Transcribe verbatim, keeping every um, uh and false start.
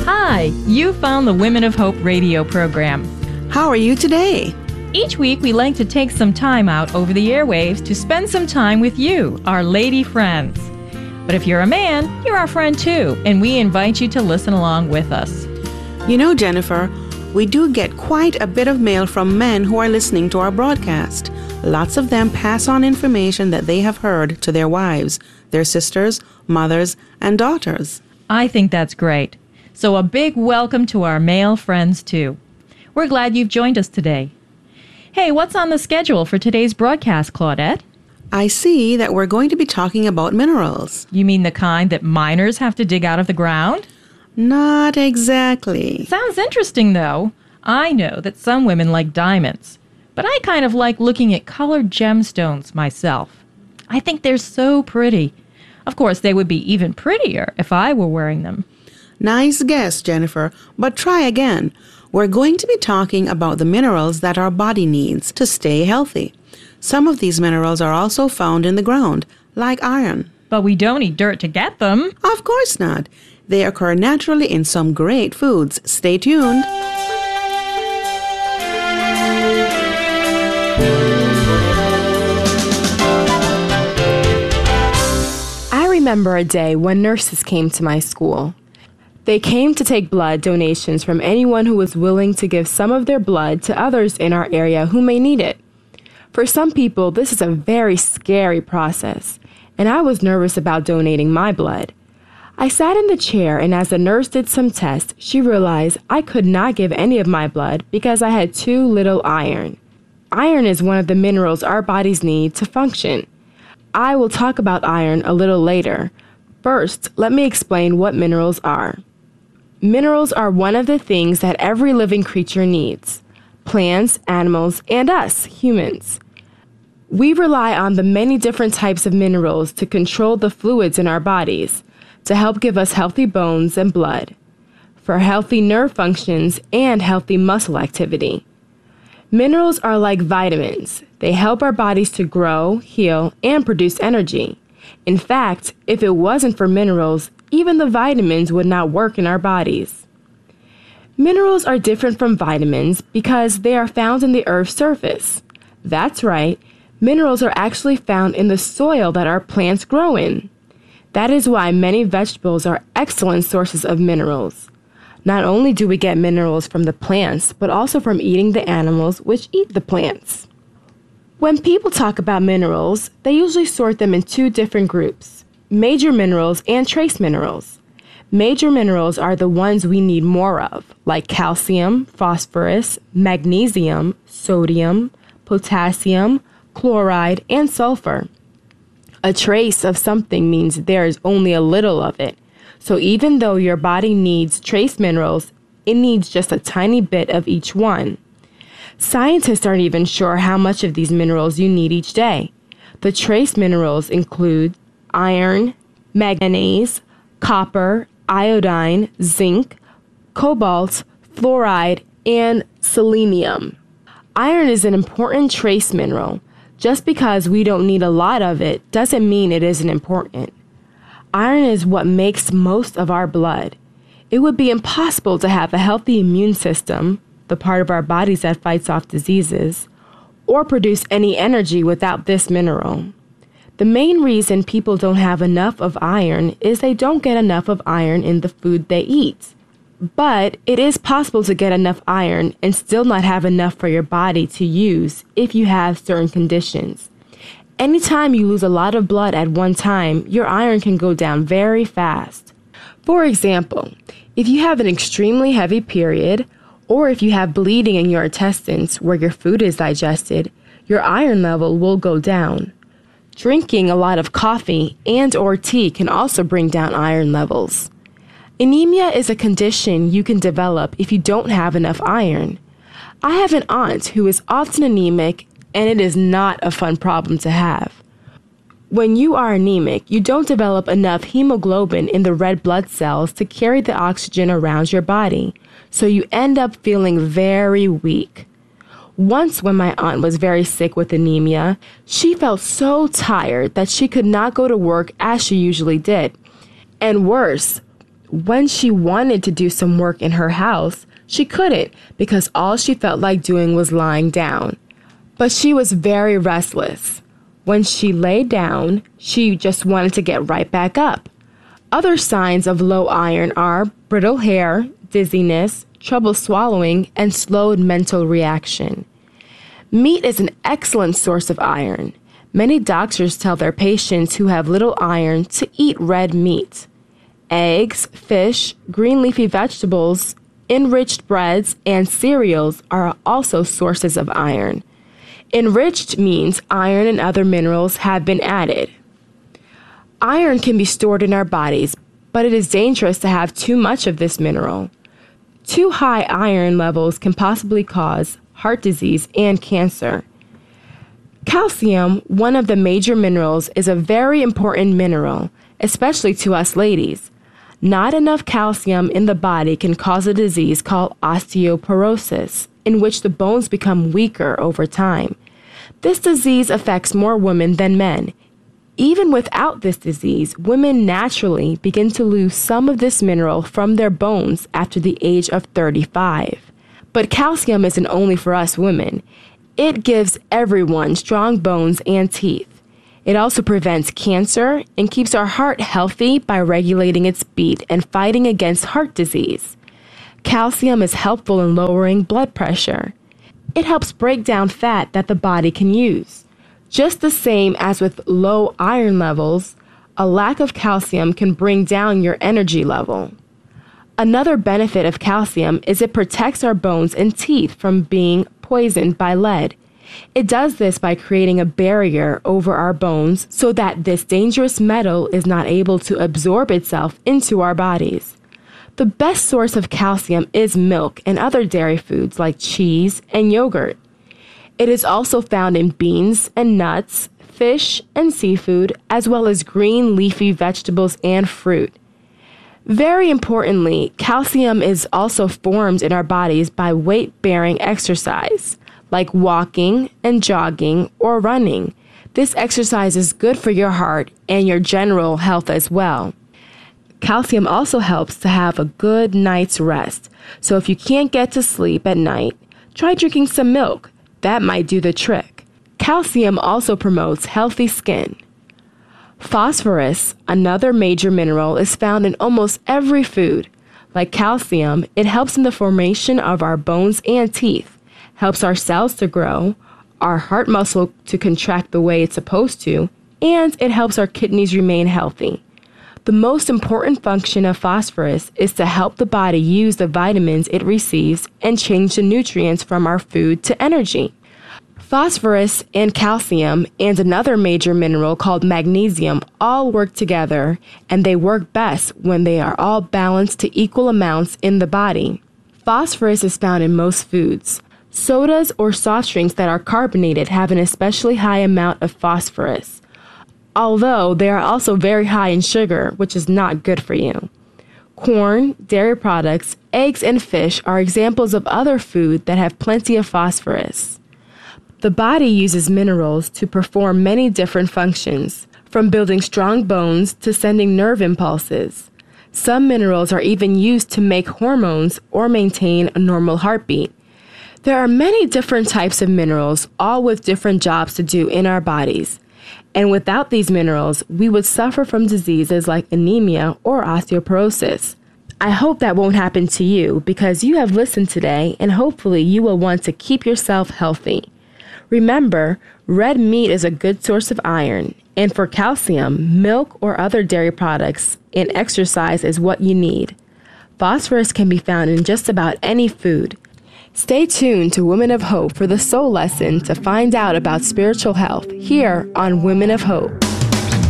Hi, you found the Women of Hope radio program. How are you today? Each week we like to take some time out over the airwaves to spend some time with you, our lady friends. But if you're a man, you're our friend too, and we invite you to listen along with us. You know, Jennifer, we do get quite a bit of mail from men who are listening to our broadcast. Lots of them pass on information that they have heard to their wives, their sisters, mothers, and daughters. I think that's great. So a big welcome to our male friends, too. We're glad you've joined us today. Hey, what's on the schedule for today's broadcast, Claudette? I see that we're going to be talking about minerals. You mean the kind that miners have to dig out of the ground? Not exactly. Sounds interesting, though. I know that some women like diamonds, but I kind of like looking at colored gemstones myself. I think they're so pretty. Of course, they would be even prettier if I were wearing them. Nice guess, Jennifer, but try again. We're going to be talking about the minerals that our body needs to stay healthy. Some of these minerals are also found in the ground, like iron. But we don't eat dirt to get them. Of course not. They occur naturally in some great foods. Stay tuned. I remember a day when nurses came to my school. They came to take blood donations from anyone who was willing to give some of their blood to others in our area who may need it. For some people, this is a very scary process, and I was nervous about donating my blood. I sat in the chair, and as the nurse did some tests, she realized I could not give any of my blood because I had too little iron. Iron is one of the minerals our bodies need to function. I will talk about iron a little later. First, let me explain what minerals are. Minerals are one of the things that every living creature needs. Plants, animals, and us, humans. We rely on the many different types of minerals to control the fluids in our bodies, to help give us healthy bones and blood, for healthy nerve functions and healthy muscle activity. Minerals are like vitamins. They help our bodies to grow, heal, and produce energy. In fact, if it wasn't for minerals, even the vitamins would not work in our bodies. Minerals are different from vitamins because they are found in the Earth's surface. That's right, minerals are actually found in the soil that our plants grow in. That is why many vegetables are excellent sources of minerals. Not only do we get minerals from the plants, but also from eating the animals which eat the plants. When people talk about minerals, they usually sort them in two different groups: major minerals and trace minerals. Major minerals are the ones we need more of, like calcium, phosphorus, magnesium, sodium, potassium, chloride, and sulfur. A trace of something means there is only a little of it. So even though your body needs trace minerals, it needs just a tiny bit of each one. Scientists aren't even sure how much of these minerals you need each day. The trace minerals include iron, manganese, copper, iodine, zinc, cobalt, fluoride, and selenium. Iron is an important trace mineral. Just because we don't need a lot of it doesn't mean it isn't important. Iron is what makes most of our blood. It would be impossible to have a healthy immune system, the part of our bodies that fights off diseases, or produce any energy without this mineral. The main reason people don't have enough of iron is they don't get enough of iron in the food they eat. But it is possible to get enough iron and still not have enough for your body to use if you have certain conditions. Anytime you lose a lot of blood at one time, your iron can go down very fast. For example, if you have an extremely heavy period, or if you have bleeding in your intestines where your food is digested, your iron level will go down. Drinking a lot of coffee and or tea can also bring down iron levels. Anemia is a condition you can develop if you don't have enough iron. I have an aunt who is often anemic, and it is not a fun problem to have. When you are anemic, you don't develop enough hemoglobin in the red blood cells to carry the oxygen around your body, so you end up feeling very weak. Once when my aunt was very sick with anemia, she felt so tired that she could not go to work as she usually did. And worse, when she wanted to do some work in her house, she couldn't because all she felt like doing was lying down. But she was very restless. When she lay down, she just wanted to get right back up. Other signs of low iron are brittle hair, dizziness, trouble swallowing, and slowed mental reaction. Meat is an excellent source of iron. Many doctors tell their patients who have little iron to eat red meat. Eggs, fish, green leafy vegetables, enriched breads, and cereals are also sources of iron. Enriched means iron and other minerals have been added. Iron can be stored in our bodies, but it is dangerous to have too much of this mineral. Too high iron levels can possibly cause heart disease and cancer. Calcium, one of the major minerals, is a very important mineral, especially to us ladies. Not enough calcium in the body can cause a disease called osteoporosis, in which the bones become weaker over time. This disease affects more women than men. Even without this disease, women naturally begin to lose some of this mineral from their bones after the age of thirty-five. But calcium isn't only for us women. It gives everyone strong bones and teeth. It also prevents cancer and keeps our heart healthy by regulating its beat and fighting against heart disease. Calcium is helpful in lowering blood pressure. It helps break down fat that the body can use. Just the same as with low iron levels, a lack of calcium can bring down your energy level. Another benefit of calcium is it protects our bones and teeth from being poisoned by lead. It does this by creating a barrier over our bones so that this dangerous metal is not able to absorb itself into our bodies. The best source of calcium is milk and other dairy foods like cheese and yogurt. It is also found in beans and nuts, fish and seafood, as well as green leafy vegetables and fruit. Very importantly, calcium is also formed in our bodies by weight-bearing exercise, like walking and jogging or running. This exercise is good for your heart and your general health as well. Calcium also helps to have a good night's rest. So if you can't get to sleep at night, try drinking some milk. That might do the trick. Calcium also promotes healthy skin. Phosphorus, another major mineral, is found in almost every food. Like calcium, it helps in the formation of our bones and teeth, helps our cells to grow, our heart muscle to contract the way it's supposed to, and it helps our kidneys remain healthy. The most important function of phosphorus is to help the body use the vitamins it receives and change the nutrients from our food to energy. Phosphorus and calcium and another major mineral called magnesium all work together, and they work best when they are all balanced to equal amounts in the body. Phosphorus is found in most foods. Sodas or soft drinks that are carbonated have an especially high amount of phosphorus, although they are also very high in sugar, which is not good for you. Corn, dairy products, eggs, and fish are examples of other food that have plenty of phosphorus. The body uses minerals to perform many different functions, from building strong bones to sending nerve impulses. Some minerals are even used to make hormones or maintain a normal heartbeat. There are many different types of minerals, all with different jobs to do in our bodies. And without these minerals, we would suffer from diseases like anemia or osteoporosis. I hope that won't happen to you because you have listened today, and hopefully you will want to keep yourself healthy. Remember, red meat is a good source of iron, and for calcium, milk or other dairy products and exercise is what you need. Phosphorus can be found in just about any food. Stay tuned to Women of Hope for the Soul Lesson to find out about spiritual health here on Women of Hope.